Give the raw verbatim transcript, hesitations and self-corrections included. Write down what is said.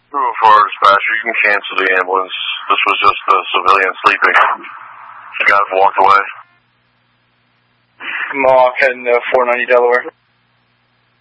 Moving forward, dispatcher, you can cancel the ambulance. This was just a civilian sleeping. The guys walked away. Mohawk heading to four ninety Delaware.